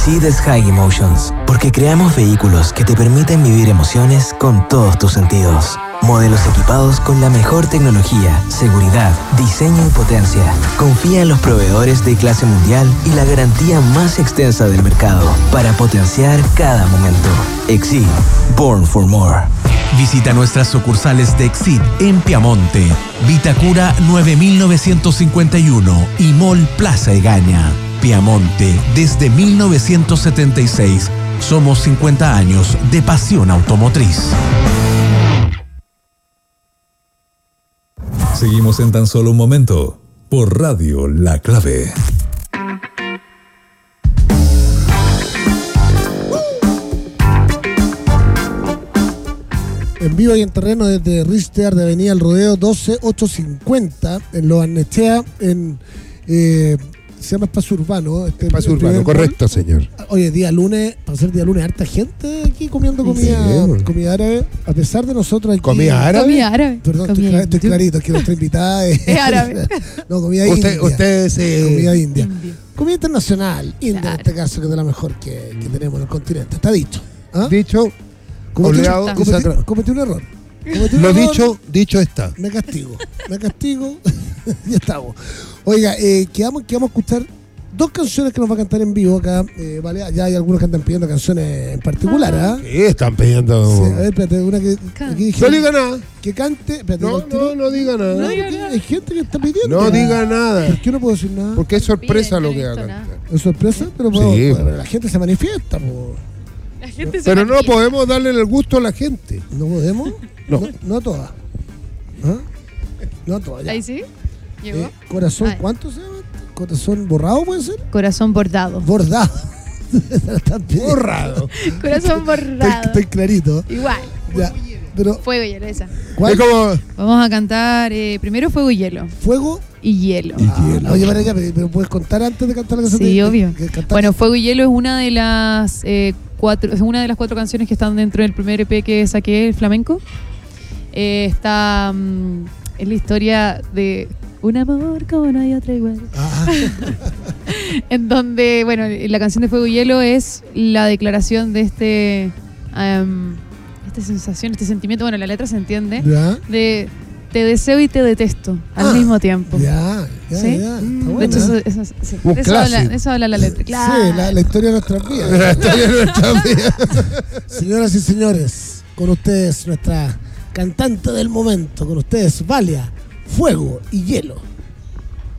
Exceed es High Emotions, porque creamos vehículos que te permiten vivir emociones con todos tus sentidos. Modelos equipados con la mejor tecnología, seguridad, diseño y potencia. Confía en los proveedores de clase mundial y la garantía más extensa del mercado para potenciar cada momento. Exceed, born for more. Visita nuestras sucursales de Exceed en Piamonte, Vitacura 9951 y Mall Plaza Egaña. Piamonte, desde 1976. Somos 50 años de pasión automotriz. Seguimos en tan solo un momento por Radio La Clave. En vivo y en terreno desde Richter de Avenida El Rodeo 12850 en Lo Barnechea, se llama Espacio Urbano. Espacio Urbano, correcto, señor. Oye, día lunes, para ser día lunes, harta gente aquí comiendo comida árabe. A pesar de nosotros aquí... ¿Comida árabe? Comida árabe. Perdón, estoy clarito, es que nuestra invitada es árabe. No, comida india. Usted comida india. Comida internacional, india claro. En este caso, que es de la mejor que tenemos en el continente. Está dicho. ¿Ah? Dicho, cometí un error. Dicho está. Me castigo. Ya estamos. Oiga, quedamos a escuchar dos canciones que nos va a cantar en vivo acá. Vale, ya hay algunos que están pidiendo canciones en particular, ¿ah? ¿Qué están pidiendo? Sí, a ver, espérate, una que dije, no diga nada. Que cante. Espérate, no diga nada. No diga nada. Hay gente que está pidiendo. No diga nada. ¿Por qué no puedo decir nada? Porque es sorpresa lo que va a cantar. ¿Es sorpresa? Pero sí. La gente se manifiesta, po. Pero no podemos darle el gusto a la gente. ¿No podemos? No a todas. ¿Ah? No a todas. Ya. ¿Ahí sí? ¿Llegó? Corazón, ¿cuánto se llama? ¿Corazón borrado puede ser? Corazón bordado. Borrado. Borrado. Corazón borrado. Estoy clarito. Igual. Ya, pero Fuego y hielo, esa. ¿cuál? Es como... Vamos a cantar primero Fuego y Hielo. Fuego y Hielo. Oye, para allá, pero ¿puedes contar antes de cantar la canción? Sí, obvio. Bueno, Fuego y Hielo es una de las cuatro canciones que están dentro del primer EP que saqué, el flamenco. Está en la historia de un amor como no hay otra igual. En donde, bueno, la canción de Fuego y Hielo es la declaración de esta sensación, este sentimiento. Bueno, la letra se entiende. ¿Ya? De te deseo y te detesto al mismo tiempo. Ya. ¿Sí? Está De hecho, eso habla la letra. Claro. Sí, la historia de nuestras vidas. La historia de nuestras vidas. Señoras y señores, con ustedes, nuestra cantante del momento, con ustedes, Valia, Fuego y Hielo.